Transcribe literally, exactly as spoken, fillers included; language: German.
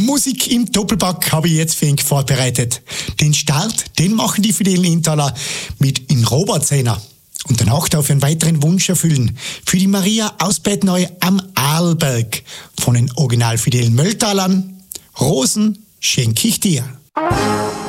Musik im Doppelpack habe ich jetzt für ihn vorbereitet. Den Start, den machen die Fidelen Inntaler mit in Robertsena. Und danach darf ich einen weiteren Wunsch erfüllen. Für die Maria aus Bettneu am Arlberg. Von den Original Fidelen Mölltalern. Rosen schenke ich dir.